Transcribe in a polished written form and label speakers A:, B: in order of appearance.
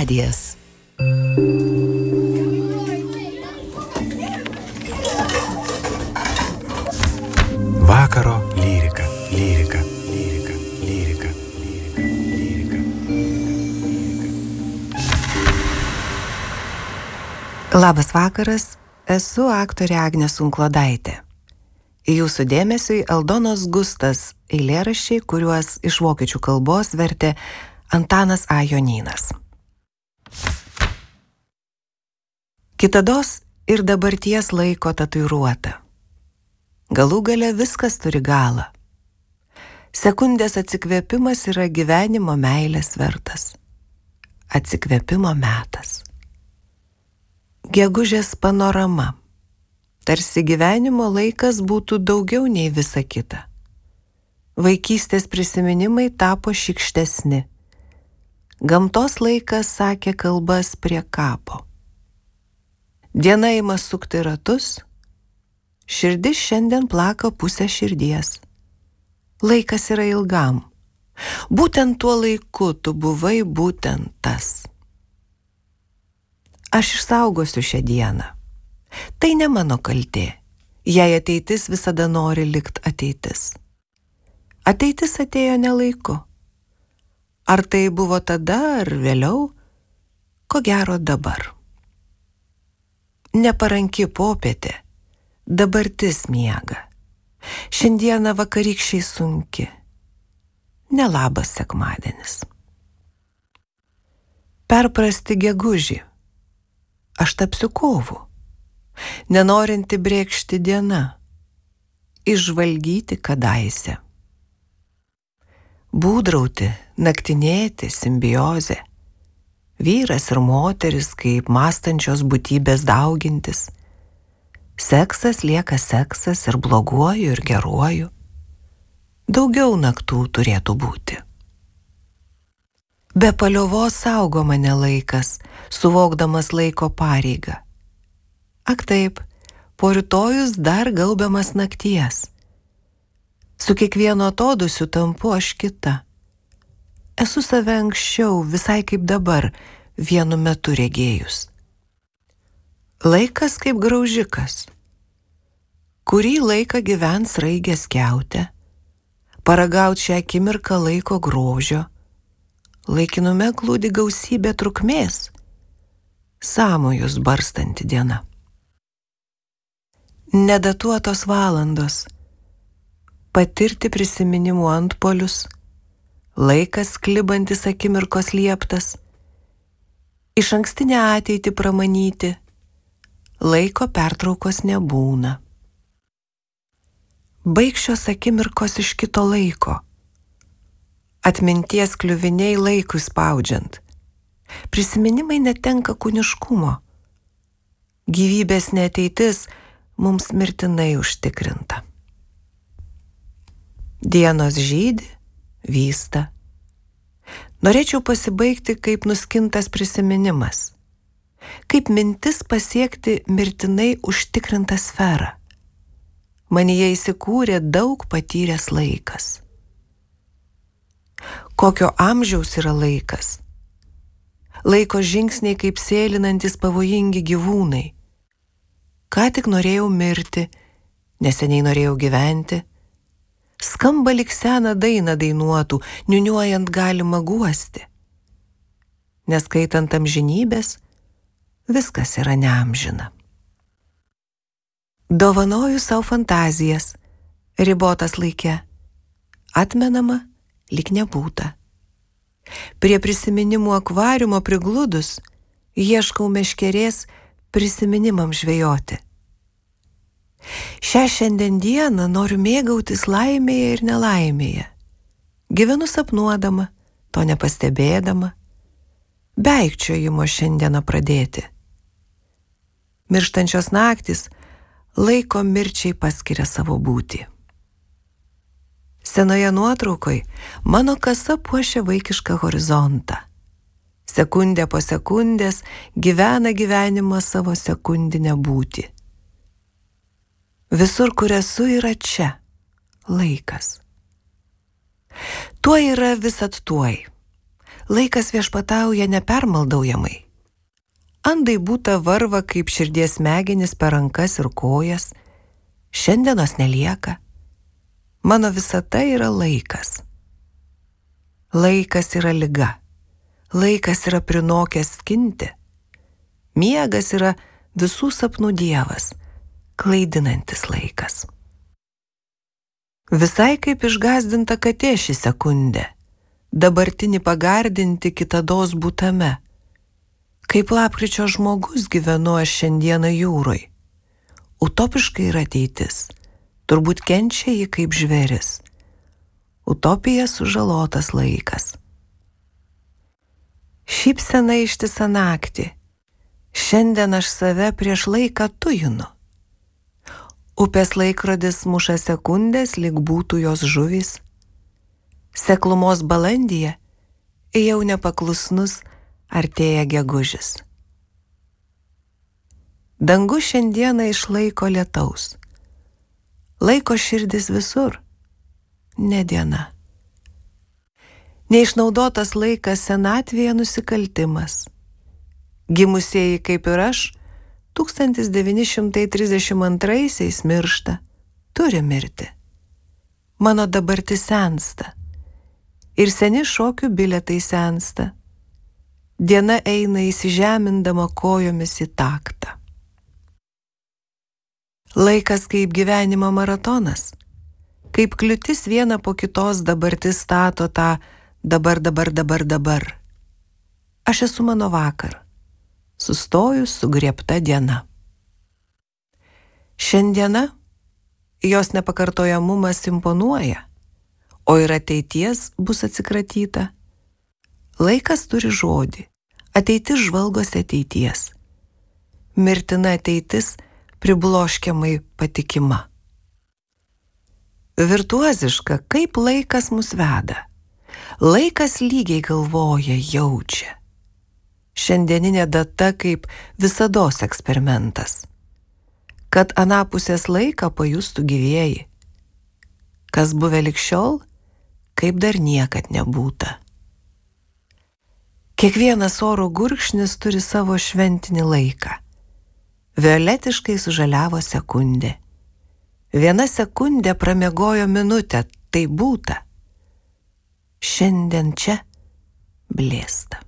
A: radijas.
B: Vakaro lyrika, lyrika, lyrika, lyrika, lyrika, lyrika.
C: Labas vakaras, esu aktorė Agnė Sunklodaitė. Jūsų dėmesiui Aldonos Gustas eilėraščiai, kuriuos iš vokiečių kalbos vertė Antanas A. Jonynas. Kitados ir dabarties laiko tatuiruota. Galų gale viskas turi galą. Sekundės atsikvėpimas yra gyvenimo meilės vertas. Atsikvėpimo metas. Gegužės panorama. Tarsi gyvenimo laikas būtų daugiau nei visa kita. Vaikystės prisiminimai tapo šykštesni. Gamtos laikas sakė kalbas prie kapo. Diena ima sukti ratus, širdis šiandien plaka pusę širdies. Laikas yra ilgam. Būtent tuo laiku tu buvai būtent tas. Aš išsaugosiu šią dieną. Tai ne mano kaltė, jei ateitis visada nori likt ateitis. Ateitis atėjo ne laiku. Ar tai buvo tada ar vėliau? Ko gero dabar. Neparanki popietė, dabartis miega. Šiandieną vakarykščiai sunki. Nelabas sekmadienis. Perprasti gegužį. Aš tapsiu kovu. Nenorinti brėkšti diena. Išžvalgyti kadaise. Būdrauti, naktinėti, simbiozė. Vyras ir moteris kaip mąstančios būtybės daugintis. Seksas lieka seksas ir bloguoju ir geruoju. Daugiau naktų turėtų būti. Be paliovos saugo mane laikas, suvokdamas laiko pareigą. Ak taip, po rytojus dar gaubiamas nakties. Su kiekvienu atodusiu tampu aš kita. Esu save anksčiau, visai kaip dabar, vienu metu regėjus. Laikas kaip graužikas. Kurį laiką gyvens raigės kiautė, paragaut šią akimirką laiko grožio, laikinume glūdi gausybė trukmės, sąmojus barstanti diena. Nedatuotos valandos, patirti prisiminimų antpolius, laikas klibantis akimirkos lieptas, išankstinę ateitį pramanyti, laiko pertraukos nebūna. Baigščios akimirkos iš kito laiko, atminties kliuviniai laikui spaudžiant, prisiminimai netenka kūniškumo, gyvybės neateitis mums mirtinai užtikrinta. Dienos žydi, vysta. Norėčiau pasibaigti kaip nuskintas prisiminimas, kaip mintis pasiekti mirtinai užtikrintą sferą. Manyje įsikūrė daug patyręs laikas. Kokio amžiaus yra laikas? Laiko žingsniai kaip sėlinantis pavojingi gyvūnai. Ką tik norėjau mirti, neseniai norėjau gyventi. Skamba lyg seną dainą dainuotų, niuniuojant galima guosti. Neskaitant amžinybės, viskas yra neamžina. Dovanoju savo fantazijas, ribotas laike, atmenama lyg nebūta. Prie prisiminimų akvariumo prigludus, ieškau meškerės prisiminimam žvejoti. Šią šiandien dieną noriu mėgautis laimėje ir nelaimėje. Gyvenu sapnuodama, to nepastebėdama, beikčiojimo šiandieną pradėti. Mirštančios naktis laiko mirčiai paskiria savo būtį. Senoje nuotraukoj mano kasa puošia vaikišką horizontą. Sekundė po sekundės gyvena gyvenimą savo sekundinę būtį. Visur, kur esu, yra čia, laikas. Tuo yra visat tuoj. Laikas viešpatauja nepermaldaujamai. Andai būta varva kaip širdies smegenis per rankas ir kojas. Šiandienos nelieka. Mano visata yra laikas. Laikas yra liga. Laikas yra prinokęs skinti. Miegas yra visų sapnų dievas, klaidinantis laikas. Visai kaip išgąsdinta katė šį sekundę, dabartinį pagardinti kitados būtame. Kaip lapkričio žmogus gyvenu aš šiandieną jūroj. Utopiškai yra ateitis, turbūt kenčia jį kaip žvėris. Utopija sužalotas laikas. Šypsena ištisą naktį, šiandien aš save prieš laiką tujinu. Upės laikrodis muša sekundės, lyg būtų jos žuvys. Seklumos balandyje, jau nepaklusnus, artėja gegužis. Dangus šiandieną išlaiko lietaus. Laiko širdis visur, ne diena. Neišnaudotas laikas senatvėje nusikaltimas. Gimusieji kaip ir aš, 1932 miršta, turi mirti. Mano dabartis sensta. Ir seni šokių bilietai sensta. Diena eina įsižemindama kojomis į taktą. Laikas kaip gyvenimo maratonas. Kaip kliūtis viena po kitos dabartis stato tą dabar. Aš esu mano vakar. Sustojus sugriebta diena. Šiandiena, jos nepakartojamumas imponuoja, o ir ateities bus atsikratyta. Laikas turi žodį, ateitis žvalgosi ateities. Mirtina ateitis pribloškiamai patikima. Virtuoziška, kaip laikas mus veda. Laikas lygiai galvoja, jaučia. Šiandieninė data kaip visados eksperimentas. Kad anapusės laiką pajustų gyvieji. Kas buvę lig šiol, kaip dar niekad nebūta. Kiekvienas oro gurkšnis turi savo šventinį laiką. Violetiškai sužaliavo sekundė. Viena sekundė pramiegojo minutę, tai būta. Šiandien čia blėsta.